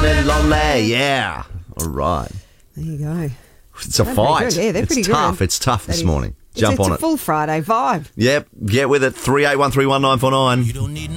and lonely. Yeah. All right. There you go. It's a They're fight. pretty good. Yeah, they're it's pretty tough. good. It's tough this morning. Jump it's on a it. full Friday vibe. Yep. Get with it. 38131949. You don't need